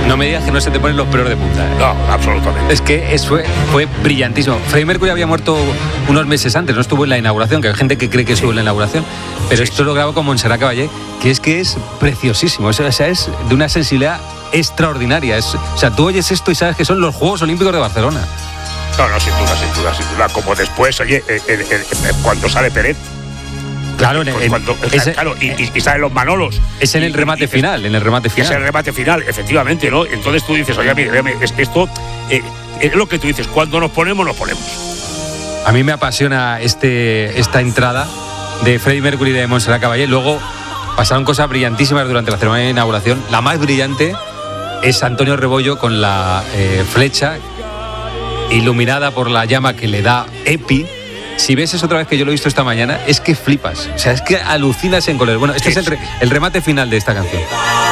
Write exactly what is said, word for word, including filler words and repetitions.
No me digas que no se te ponen los pelos de punta. ¿eh? No, absolutamente. Es que eso fue, fue brillantísimo. Freddie Mercury había muerto unos meses antes, no estuvo en la inauguración, que hay gente que cree que estuvo sí. en la inauguración, pero sí. esto lo grabó con Montserrat Caballé, que es que es preciosísimo, o sea, es de una sensibilidad extraordinaria. Es, o sea, tú oyes esto y sabes que son los Juegos Olímpicos de Barcelona. No, no, sin duda, sin duda, sin duda. Como después, oye, eh, eh, eh, cuando sale Peret. Claro, en, en, cuando, ese, claro y, y, y salen los Manolos. Es en el remate y, final, en el remate final. Es en el remate final, efectivamente, ¿no? Entonces tú dices, oye, mire, es que esto eh, es lo que tú dices, cuando nos ponemos, nos ponemos. A mí me apasiona este, esta entrada de Freddie Mercury y de Montserrat Caballé. Luego pasaron cosas brillantísimas durante la ceremonia de inauguración. La más brillante es Antonio Rebollo con la eh, flecha iluminada por la llama que le da Epi. Si ves eso otra vez, que yo lo he visto esta mañana, es que flipas. O sea, es que alucinas en colores. Bueno, este sí, es el, re, el remate final de esta canción.